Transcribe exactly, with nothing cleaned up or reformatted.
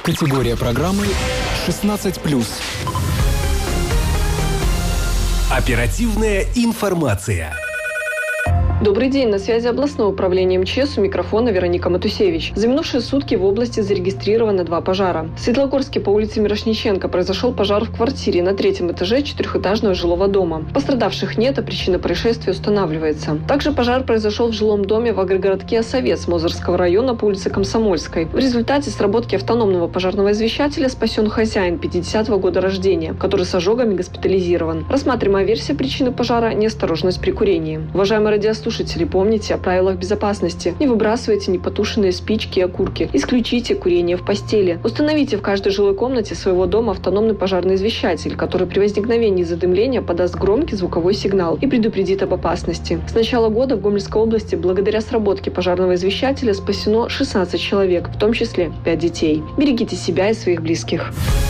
Категория программы шестнадцать плюс. Оперативная информация. Добрый день, на связи областное управление МЧС, у микрофона Вероника Матусевич. За минувшие сутки в области зарегистрировано два пожара. В Светлогорске по улице Мирошниченко произошел пожар в квартире на третьем этаже четырехэтажного жилого дома. Пострадавших нет, а причина происшествия устанавливается. Также пожар произошел в жилом доме в агрогородке Осовец Мозырского района по улице Комсомольской. В результате сработки автономного пожарного извещателя спасен хозяин пятидесятого года рождения, который с ожогами госпитализирован. Рассматриваемая версия причины пожара – неосторожность при курении. Уважаемые радиослушатели, Слушатели, помните о правилах безопасности. Не выбрасывайте непотушенные спички и окурки. Исключите курение в постели. Установите в каждой жилой комнате своего дома автономный пожарный извещатель, который при возникновении задымления подаст громкий звуковой сигнал и предупредит об опасности. С начала года в Гомельской области благодаря сработке пожарного извещателя спасено шестнадцать человек, в том числе пять детей. Берегите себя и своих близких.